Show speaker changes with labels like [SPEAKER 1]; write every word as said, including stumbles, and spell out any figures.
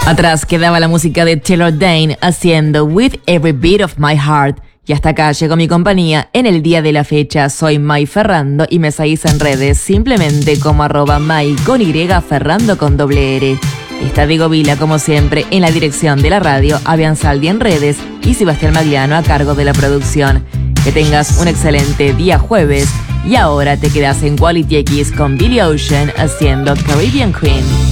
[SPEAKER 1] Atrás quedaba la música de Taylor Dayne haciendo With Every Beat of My Heart. Y hasta acá llegó mi compañía en el día de la fecha. Soy May Ferrando y me seguís en redes simplemente como arroba May con Y, Ferrando con doble R. Está Diego Vila, como siempre, en la dirección de la radio, Avian Saldi en redes y Sebastián Magliano a cargo de la producción. Que tengas un excelente día jueves y ahora te quedas en Quality X con Billy Ocean haciendo Caribbean Queen.